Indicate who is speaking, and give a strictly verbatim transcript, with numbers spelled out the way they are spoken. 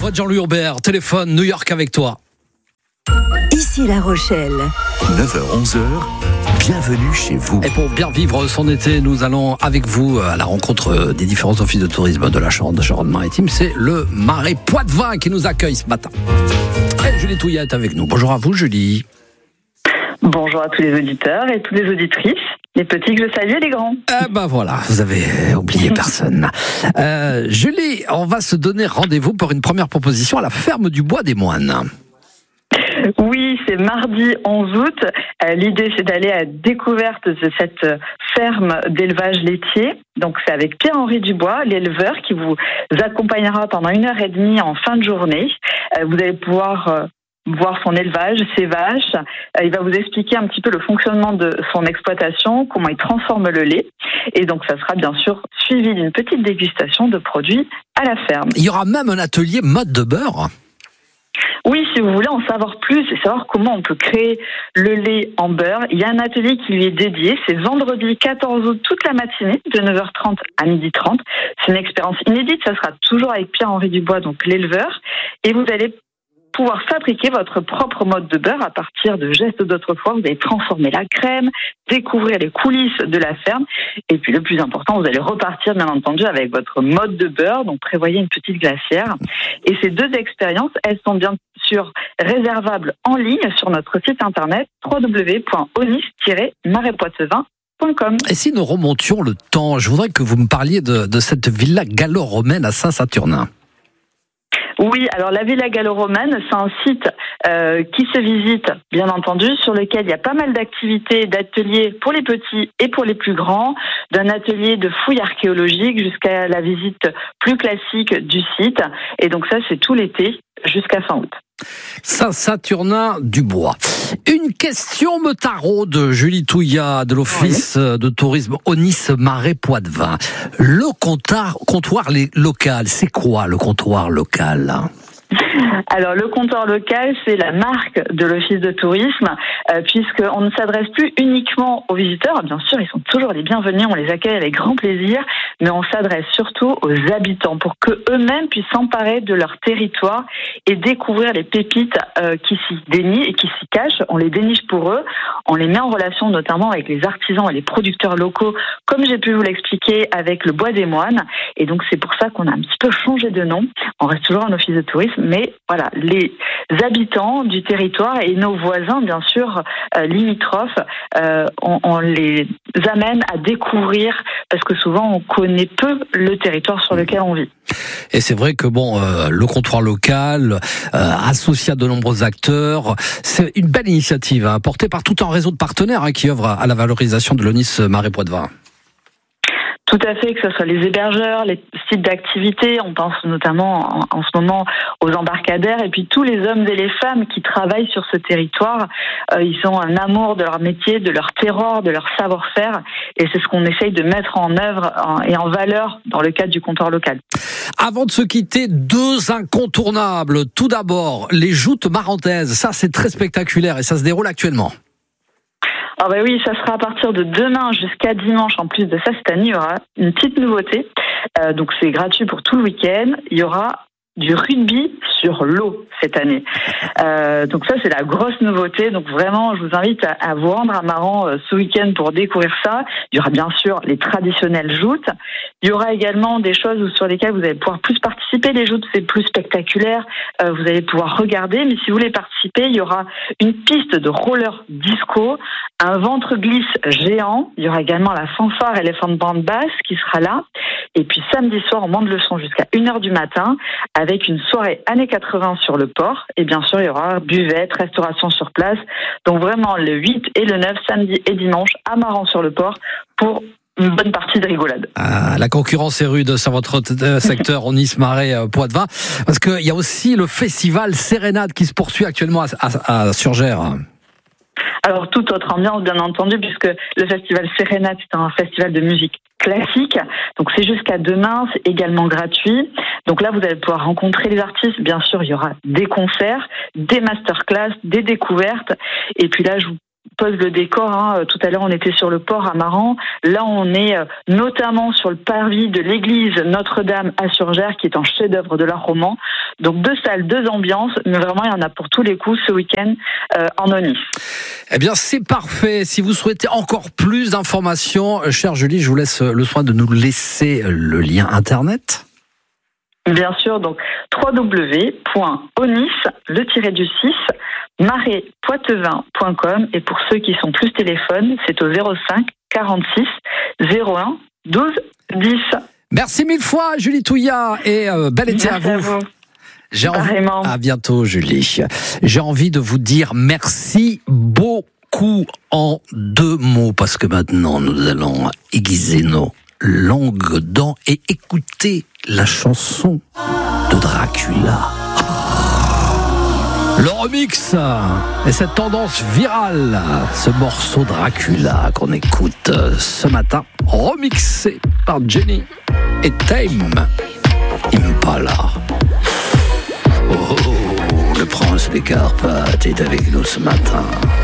Speaker 1: voix de Jean-Louis Aubert, téléphone New York avec toi.
Speaker 2: Ici La Rochelle.
Speaker 3: neuf heures onze heures, bienvenue chez vous.
Speaker 1: Et pour bien vivre son été, nous allons avec vous à la rencontre des différents offices de tourisme de la Charente-Maritime. C'est le Marais Poitevin qui nous accueille ce matin. Et Julie Touillat est avec nous. Bonjour à vous, Julie.
Speaker 4: Bonjour à tous les auditeurs et toutes les auditrices, les petits que je salue et les grands.
Speaker 1: Eh ben voilà, vous avez oublié personne. Euh, Julie, on va se donner rendez-vous pour une première proposition à la ferme du Bois des Moines.
Speaker 4: Oui, c'est mardi onze août. Euh, l'idée, c'est d'aller à la découverte de cette ferme d'élevage laitier. Donc, c'est avec Pierre-Henri Dubois, l'éleveur, qui vous accompagnera pendant une heure et demie en fin de journée. Euh, vous allez pouvoir euh, voir son élevage, ses vaches. Euh, il va vous expliquer un petit peu le fonctionnement de son exploitation, comment il transforme le lait. Et donc, ça sera bien sûr suivi d'une petite dégustation de produits à la ferme.
Speaker 1: Il y aura même un atelier mode de beurre.
Speaker 4: Oui, si vous voulez en savoir plus et savoir comment on peut créer le lait en beurre, il y a un atelier qui lui est dédié. C'est vendredi quatorze août, toute la matinée, de neuf heures trente à midi trente. C'est une expérience inédite, ça sera toujours avec Pierre-Henri Dubois, donc l'éleveur. Et vous allez pouvoir fabriquer votre propre mode de beurre à partir de gestes d'autrefois. Vous allez transformer la crème, découvrir les coulisses de la ferme. Et puis le plus important, vous allez repartir bien entendu avec votre mode de beurre. Donc prévoyez une petite glacière. Et ces deux expériences, elles sont bien sûr réservables en ligne sur notre site internet w w w point onis tiret marais poitevin point com.
Speaker 1: Et si nous remontions le temps, je voudrais que vous me parliez de, de cette villa gallo-romaine à Saint-Saturnin.
Speaker 4: Oui, alors la Villa gallo-romaine, c'est un site euh, qui se visite, bien entendu, sur lequel il y a pas mal d'activités, d'ateliers pour les petits et pour les plus grands, d'un atelier de fouilles archéologiques jusqu'à la visite plus classique du site. Et donc ça, c'est tout l'été jusqu'à fin août.
Speaker 1: Saint-Saturnin du Bois. Une question me taraude, Julie Touillat de l'Office oui. de tourisme Onis Marais Poitevin. Le comptoir, comptoir local, c'est quoi le comptoir local ?
Speaker 4: Alors le comptoir local, c'est la marque de l'office de tourisme, euh, puisqu'on ne s'adresse plus uniquement aux visiteurs. Bien sûr, ils sont toujours les bienvenus, on les accueille avec grand plaisir, mais on s'adresse surtout aux habitants pour que eux-mêmes puissent s'emparer de leur territoire et découvrir les pépites euh, qui s'y dénichent et qui s'y cachent. On les déniche pour eux, on les met en relation notamment avec les artisans et les producteurs locaux, comme j'ai pu vous l'expliquer avec le Bois des Moines. Et donc c'est pour ça qu'on a un petit peu changé de nom. On reste toujours un office de tourisme, mais voilà, les habitants du territoire et nos voisins, bien sûr, euh, limitrophes, euh, on, on les amène à découvrir, parce que souvent on connaît peu le territoire sur lequel on vit.
Speaker 1: Et c'est vrai que bon, euh, le comptoir local, euh, associé à de nombreux acteurs, c'est une belle initiative, hein, portée par tout un réseau de partenaires hein, qui œuvrent à la valorisation de l'Onis Marais Poitevin.
Speaker 4: Tout à fait, que ce soit les hébergeurs, les sites d'activité, on pense notamment en, en ce moment aux embarcadères, et puis tous les hommes et les femmes qui travaillent sur ce territoire, euh, ils ont un amour de leur métier, de leur terroir, de leur savoir-faire, et c'est ce qu'on essaye de mettre en œuvre en, et en valeur dans le cadre du comptoir local.
Speaker 1: Avant de se quitter, deux incontournables. Tout d'abord, les joutes marantaises, ça c'est très spectaculaire et ça se déroule actuellement.
Speaker 4: Ah bah oui, ça sera à partir de demain jusqu'à dimanche. En plus de ça, cette année, il y aura une petite nouveauté. Euh, donc c'est gratuit pour tout le week-end. Il y aura du rugby sur l'eau cette année. Euh, donc ça, c'est la grosse nouveauté. Donc vraiment, je vous invite à, à vous rendre à Maran euh, ce week-end pour découvrir ça. Il y aura bien sûr les traditionnelles joutes. Il y aura également des choses sur lesquelles vous allez pouvoir plus participer. Les joutes, c'est plus spectaculaire. Euh, vous allez pouvoir regarder. Mais si vous voulez participer, il y aura une piste de roller disco, un ventre glisse géant. Il y aura également la fanfare Elephant Band Bass qui sera là. Et puis samedi soir, on monte le son jusqu'à une heure du matin avec une soirée années quatre-vingts sur le port. Et bien sûr, il y aura buvette, restauration sur place. Donc vraiment le huit et le neuf, samedi et dimanche, à Maran-sur-le-Port pour une bonne partie de rigolade.
Speaker 1: Ah, la concurrence est rude sur votre secteur Onis Marais Poitevin, parce qu'il y a aussi le festival Sérénade qui se poursuit actuellement à, à, à Surgères.
Speaker 4: Alors, toute autre ambiance, bien entendu, puisque le festival Sérénade, c'est un festival de musique classique. Donc, c'est jusqu'à demain, c'est également gratuit. Donc là, vous allez pouvoir rencontrer les artistes. Bien sûr, il y aura des concerts, des masterclass, des découvertes. Et puis là, je vous pose le décor. Hein. Tout à l'heure, on était sur le port à Maran. Là, on est euh, notamment sur le parvis de l'église Notre-Dame à Surgères, qui est un chef-d'œuvre de l'art roman. Donc deux salles, deux ambiances, mais vraiment, il y en a pour tous les coups ce week-end euh, en Aunis.
Speaker 1: Eh bien, c'est parfait. Si vous souhaitez encore plus d'informations, chère Julie, je vous laisse le soin de nous laisser le lien internet.
Speaker 4: Bien sûr, donc w w w point onis, le tiré du six, marais poitevin point com, et pour ceux qui sont plus téléphones, c'est au zéro cinq quarante-six zéro un douze dix.
Speaker 1: Merci mille fois, Julie Touillat, et euh, bel été
Speaker 4: merci
Speaker 1: à vous.
Speaker 4: À vous.
Speaker 1: J'ai envie... À bientôt, Julie. J'ai envie de vous dire merci beaucoup en deux mots, parce que maintenant, nous allons aiguiser nos langues dents et écouter la chanson de Dracula. Le remix et cette tendance virale, ce morceau Dracula qu'on écoute ce matin, remixé par Jenny et Tame Impala. Oh, le prince des Carpates est avec nous ce matin.